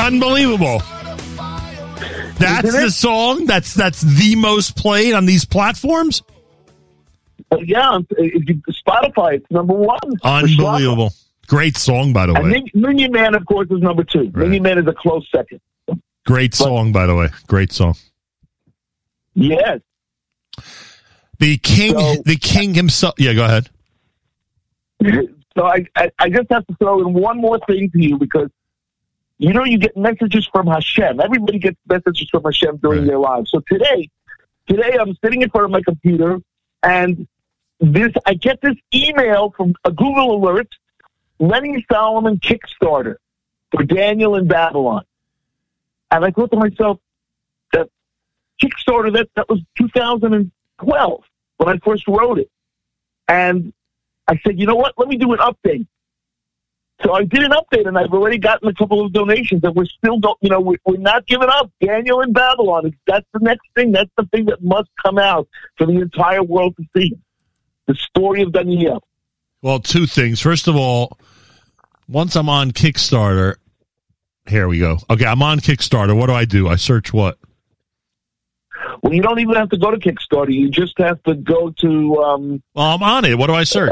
Unbelievable. That's the song that's the most played on these platforms? Yeah, Spotify, it's number one. Unbelievable. Great song, by the way. And Minion Man, of course, is number two. Right. Minion Man is a close second. Great song, by the way. Great song. Yes. The king himself. Yeah, go ahead. So I just have to throw in one more thing to you because, you get messages from Hashem. Everybody gets messages from Hashem during their lives. So today I'm sitting in front of my computer and I get this email from a Google alert, Lenny Solomon Kickstarter for Daniel in Babylon. And I thought to myself, that Kickstarter, that was 2012 when I first wrote it. And I said, you know what? Let me do an update. So I did an update, and I've already gotten a couple of donations, and we're still, we're not giving up. Daniel in Babylon, that's the next thing. That's the thing that must come out for the entire world to see. The story of Daniel. Well, two things. First of all, once I'm on Kickstarter, here we go. Okay, I'm on Kickstarter. What do? I search what? Well, you don't even have to go to Kickstarter. You just have to go to... well, I'm on it. What do I search?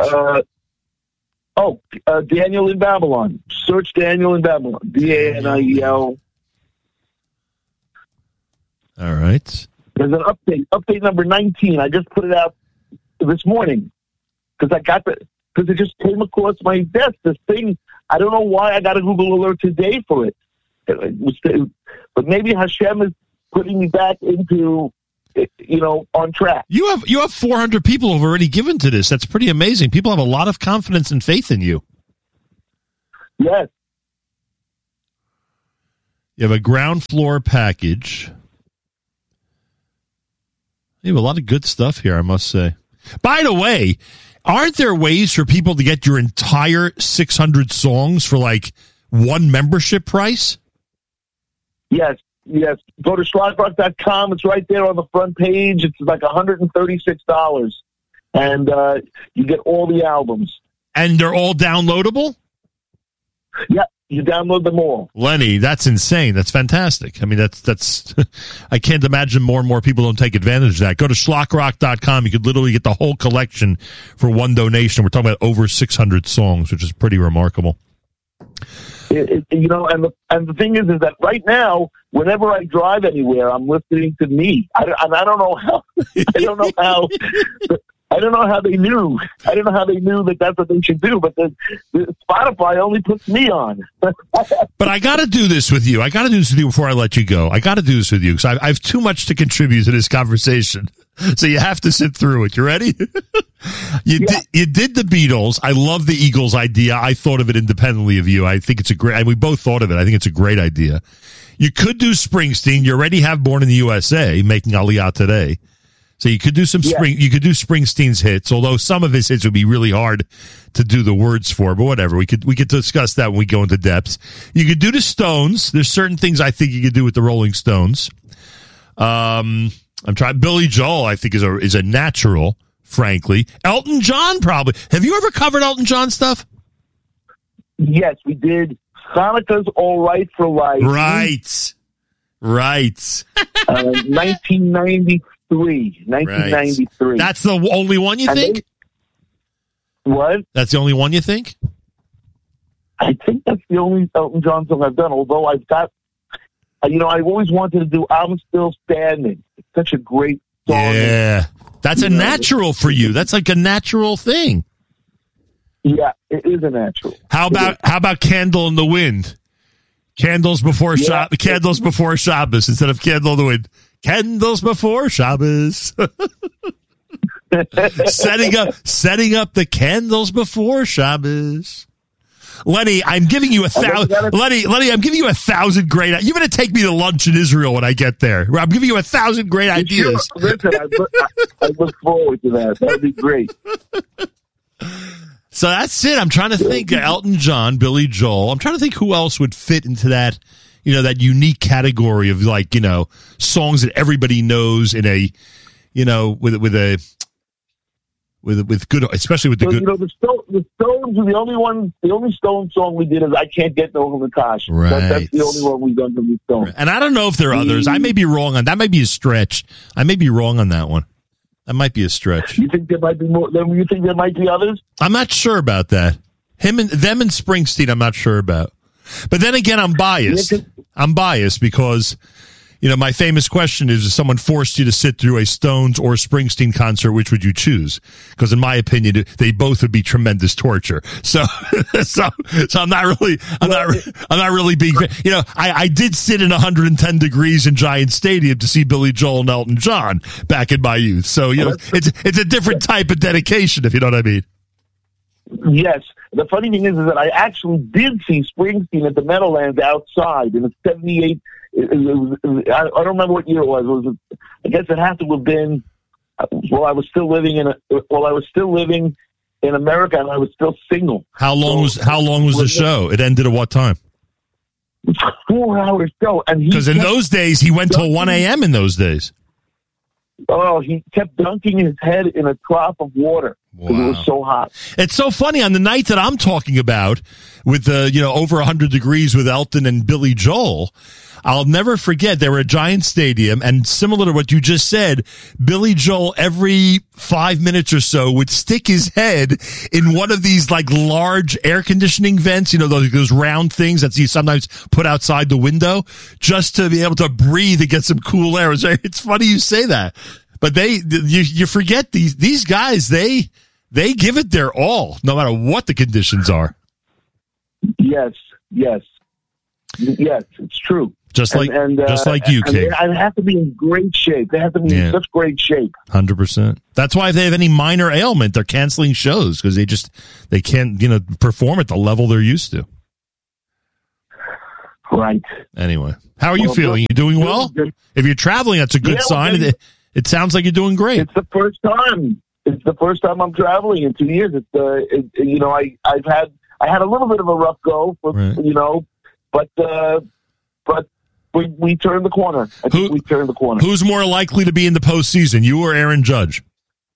Daniel in Babylon. Search Daniel in Babylon. Daniel. All right. There's an update number 19. I just put it out this morning because it just came across my desk. This thing, I don't know why I got a Google alert today for it. But maybe Hashem is putting me back into, on track. You have 400 people who have already given to this. That's pretty amazing. People have a lot of confidence and faith in you. Yes. You have a ground floor package. You have a lot of good stuff here, I must say. By the way, aren't there ways for people to get your entire 600 songs for like one membership price? Yes. Go to schlockrock.com. It's right there on the front page. It's like $136. And you get all the albums. And they're all downloadable? Yeah, you download them all. Lenny, that's insane. That's fantastic. I mean, that's I can't imagine more and more people don't take advantage of that. Go to schlockrock.com. You could literally get the whole collection for one donation. We're talking about over 600 songs, which is pretty remarkable. And the thing is that right now, whenever I drive anywhere, I'm listening to me. I don't know how. I don't know how they knew. I don't know how they knew that that's what they should do. But the Spotify only puts me on. But I got to do this with you. Before I let you go. I got to do this with you because I have too much to contribute to this conversation. So you have to sit through it. You ready? You did the Beatles. I love the Eagles idea. I thought of it independently of you. I think it's and we both thought of it. I think it's a great idea. You could do Springsteen. You already have Born in the USA, making Aliyah today. So you could do you could do Springsteen's hits, although some of his hits would be really hard to do the words for, but whatever. We could discuss that when we go into depths. You could do the Stones. There's certain things I think you could do with the Rolling Stones. I'm trying. Billy Joel, I think, is a natural, frankly. Elton John, probably. Have you ever covered Elton John stuff? Yes, we did. Hanukkah's All Right for Life. Right. 1993. That's the only one you think? What? That's the only one you think? I think that's the only Elton John song I've done, although I've got, I've always wanted to do I'm Still Standing. It's such a great song. Yeah. That's a natural for you. That's like a natural thing. Yeah, it is a natural. How about Candle in the Wind? Candles before Candles before Shabbos instead of Candle in the Wind. Candles before Shabbos. setting up the candles before Shabbos. Lenny, I'm giving you 1,000. Lenny, I'm giving you 1,000 great. You're going to take me to lunch in Israel when I get there. I'm giving you 1,000 great ideas. Sure. Listen, I look forward to that. That'd be great. So that's it. I'm trying to think. Elton John, Billy Joel. I'm trying to think who else would fit into that. That unique category of songs that everybody knows in a, with a with good, especially with the good. You know, the Stones are the only one. The only Stones song we did is "I Can't Get No Natasha." Right. That's the only one we've done from the Stones. And I don't know if there are others. I may be wrong on that. Might be a stretch. I may be wrong on that one. That might be a stretch. You think there might be more? You think there might be others? I'm not sure about that. Them and Springsteen, I'm not sure about. But then again, I'm biased. I'm biased because, you know, my famous question is, if someone forced you to sit through a Stones or Springsteen concert, which would you choose? Because in my opinion, they both would be tremendous torture. So I'm not really being, you know, I did sit in 110 degrees in Giant Stadium to see Billy Joel and Elton John back in my youth. So, you know, it's a different type of dedication, if you know what I mean. Yes. The funny thing is that I actually did see Springsteen at the Meadowlands outside in '78. I don't remember what year it was. I guess it had to have been while I was still living in America and I was still single. How long was the show? It ended at what time? 4 hours show, and because in those days he went till 1 a.m. in those days. Oh, he kept dunking his head in a trough of water because it was so hot. It's so funny on the night that I'm talking about with over 100 degrees with Elton and Billy Joel. I'll never forget, they were at Giant Stadium, and similar to what you just said, Billy Joel every 5 minutes or so would stick his head in one of these like large air conditioning vents, you know, those round things that you sometimes put outside the window, just to be able to breathe and get some cool air. It's funny you say that, but you forget these guys, they give it their all, no matter what the conditions are. Yes, it's true. Just like you, King. They have to be in great shape. They have to be in such great shape. 100%. That's why if they have any minor ailment, they're canceling shows because they can't, perform at the level they're used to. Right. Anyway, how are you feeling? You doing well? If you're traveling, that's a good sign. It sounds like you're doing great. It's the first time. It's the first time I'm traveling in 2 years. I had a little bit of a rough go, but we turned the corner. I think we turned the corner. Who's more likely to be in the postseason, you or Aaron Judge?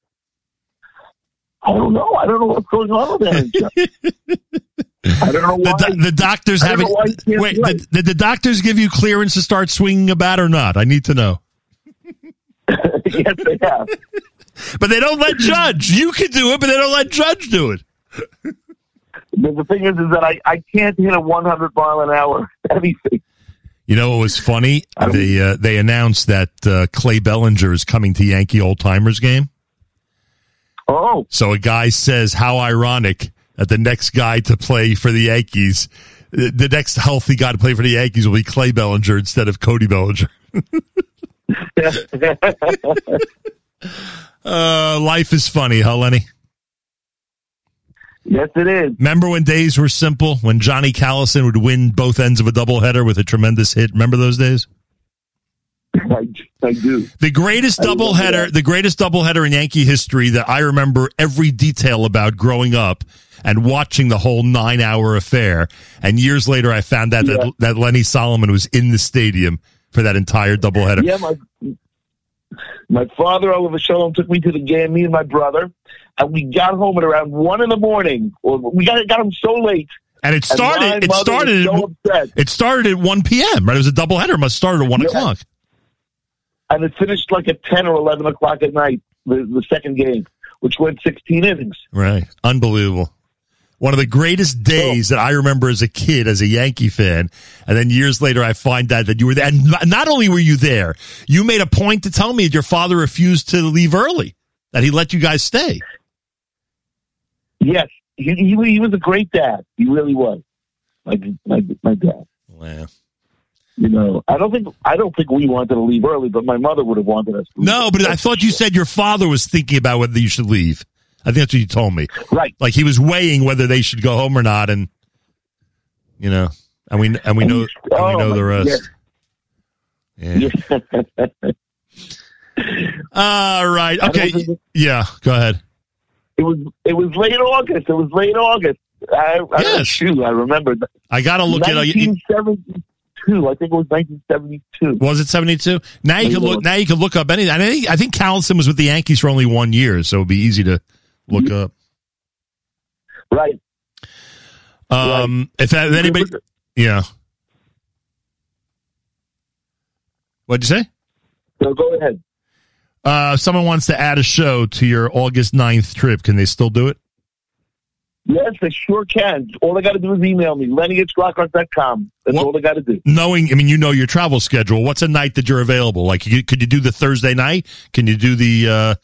I don't know. I don't know what's going on with Aaron Judge. I don't know why. The doctors haven't. Wait, did the doctors give you clearance to start swinging a bat or not? I need to know. Yes, they have. But they don't let Judge. You can do it, but they don't let Judge do it. The thing is that I can't hit a 100-mile-an-hour anything. You know what was funny? They announced that Clay Bellinger is coming to Yankee Old Timers game. Oh. So a guy says, how ironic that the next guy to play for the Yankees, the next healthy guy to play for the Yankees will be Clay Bellinger instead of Cody Bellinger. Life is funny, huh, Lenny? Yes, it is. Remember when days were simple? When Johnny Callison would win both ends of a doubleheader with a tremendous hit? Remember those days? I do. The greatest doubleheader in Yankee history that I remember every detail about growing up and watching the whole 9-hour affair. And years later, I found out that Lenny Solomon was in the stadium for that entire doubleheader. Yeah, my father, Oliver Shalom, took me to the game, me and my brother, and we got home at around 1 in the morning. We got home so late. And it started at 1 p.m., right? It was a doubleheader. It must have started at 1 o'clock. And it finished like at 10 or 11 o'clock at night, the second game, which went 16 innings. Right. Unbelievable. One of the greatest days that I remember as a kid, as a Yankee fan. And then years later, I find out that you were there. And not only were you there, you made a point to tell me that your father refused to leave early, that he let you guys stay. Yes. He was a great dad. He really was. My dad. Wow. You know, I don't think we wanted to leave early, but my mother would have wanted us to leave. No, but I thought you said your father was thinking about whether you should leave. I think that's what you told me. Right. Like he was weighing whether they should go home or not, and we know the rest. Yeah. All right. Okay. Yeah. Go ahead. It was late August. Yes. I remember that. I got to look at 1972. I think it was 1972. Was it 72? Now you can look up anything. I think Callison was with the Yankees for only 1 year, so it'd be easy to look up. Right. If anybody, yeah. What'd you say? No, go ahead. Someone wants to add a show to your August 9th trip. Can they still do it? Yes, they sure can. All they got to do is email me, lenny@schlockrock.com. That's all they got to do. Knowing, I mean, you know your travel schedule. What's a night that you're available? Like, could you do the Thursday night? Can you do the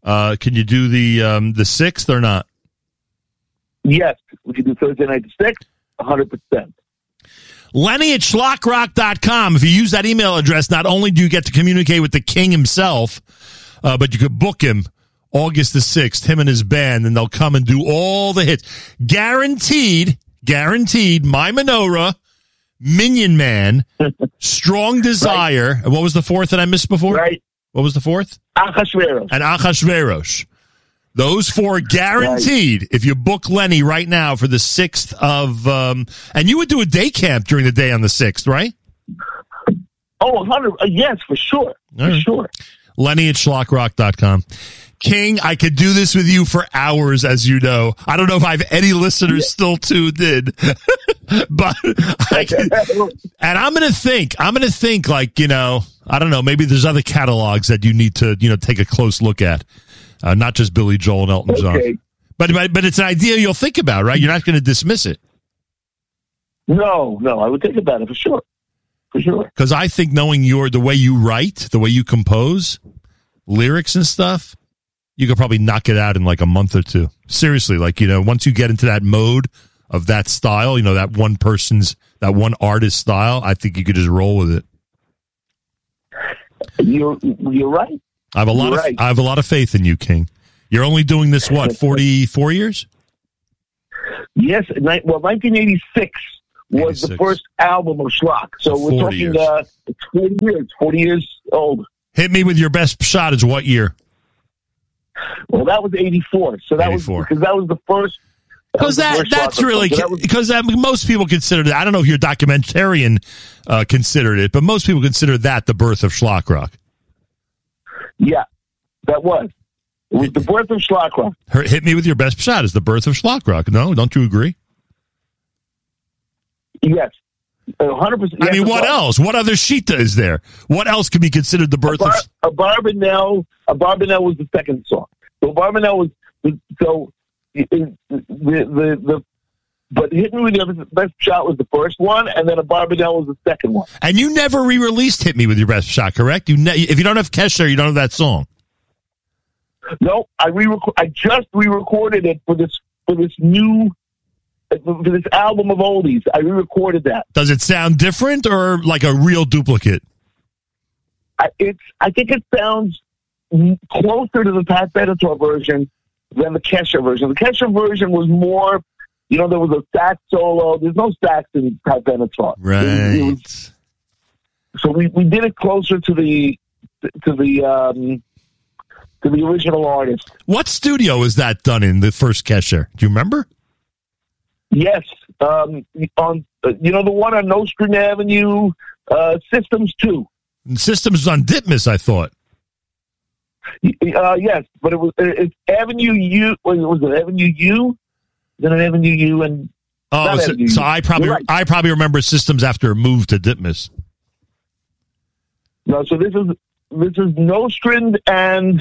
6th or not? Yes, we can do Thursday night the 6th, 100%. Lenny@schlockrock.com. If you use that email address, not only do you get to communicate with the king himself, but you could book him August the 6th, him and his band, and they'll come and do all the hits. Guaranteed, My Menorah, Minion Man, Strong Desire. Right. What was the fourth that I missed before? Right. What was the fourth? Achashverosh. And Achashverosh. Those four guaranteed. Right. If you book Lenny right now for the 6th of, and you would do a day camp during the day on the 6th, right? Oh, 100. Yes, for sure. Sure. Lenny@schlockrock.com. King, I could do this with you for hours, as you know. I don't know if I have any listeners still tuned in, but and I'm going to think like, I don't know, maybe there's other catalogs that you need to, take a close look at. Not just Billy Joel and Elton John. But it's an idea you'll think about, right? You're not going to dismiss it. No, I would think about it for sure. For sure. Because I think knowing the way you write, the way you compose, lyrics and stuff, you could probably knock it out in like a month or two. Seriously, like, once you get into that mode of that style, that one artist style, I think you could just roll with it. You're right. I have a lot of faith in you, King. You're only doing this, 44 years? Yes. 1986 was the first album of Schlock. So we're talking, it's 40 years old. Hit me with your best shot is what year? Well, that was 84. So that 84. Because that was the first. Because most people consider that. I don't know if your documentarian considered it, but most people consider that the birth of Schlock Rock. Yeah, that was. It was the birth of Schlock Rock. Hit me with your best shot is the birth of Schlock Rock. No, don't you agree? Yes. 100%. I mean, what else? What other Shita is there? What else could be considered the birth of... A Barbanel was the second song. So Barbanel was... But Hit Me With Your Best Shot was the first one, and then a Barbanel was the second one. And you never re-released Hit Me With Your Best Shot, correct? If you don't have Kesher, you don't have that song. No, I just re-recorded it for this album of oldies. I re-recorded that. Does it sound different or like a real duplicate? I think it sounds closer to the Pat Benatar version than the Kesher version. The Kesher version was more, there was a sax solo. There's no sax in Pat Benatar. Right. So we did it closer to the original artist. What studio is that done in, the first Kesher? Do you remember? Yes, on the one on Nostrand Avenue, Systems 2. Systems on Ditmas, I thought. Yes, but it's Avenue U. Was it Avenue U? Then an Avenue U and so I probably remember Systems after it moved to Ditmas. No, so this is Nostrand and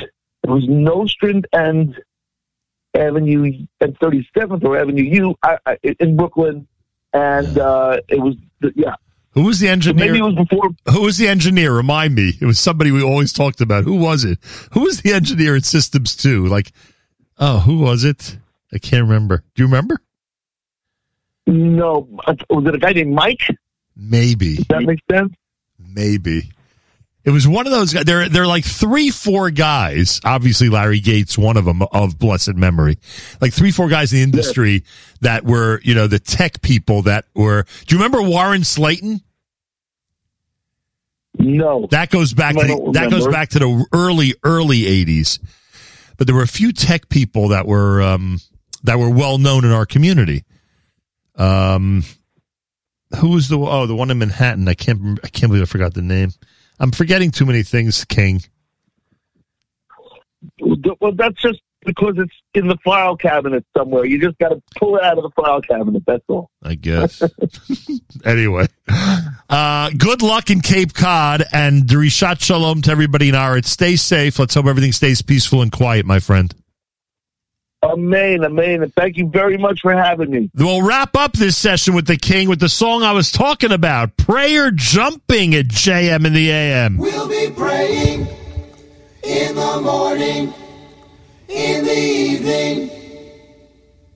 Avenue and 37th or Avenue U in Brooklyn, and it was Who was the engineer? So maybe it was before. Who was the engineer? Remind me. It was somebody we always talked about. Who was it? Who was the engineer at Systems 2? Who was it? I can't remember. Do you remember? No. Was it a guy named Mike? Maybe. Does that make sense? Maybe. It was one of those guys. There are like 3-4 guys. Obviously, Larry Gates, one of them of blessed memory. Like 3-4 guys in the industry that were, the tech people that were. Do you remember Warren Slayton? No. That goes back to the early 80s. But there were a few tech people that were well known in our community. Who was the one in Manhattan? I can't believe I forgot the name. I'm forgetting too many things, King. Well, that's just because it's in the file cabinet somewhere. You just got to pull it out of the file cabinet. That's all. I guess. Anyway, good luck in Cape Cod, and Rishat Shalom to everybody in Aretz. Stay safe. Let's hope everything stays peaceful and quiet, my friend. Amen, amen. And thank you very much for having me. We'll wrap up this session with the King with the song I was talking about, Prayer Jumping at JM in the AM. We'll be praying in the morning, in the evening,